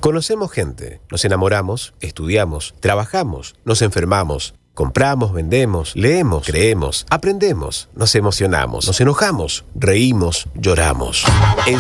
Conocemos gente, nos enamoramos, estudiamos, trabajamos, nos enfermamos, compramos, vendemos, leemos, creemos, aprendemos, nos emocionamos, nos enojamos, reímos, lloramos.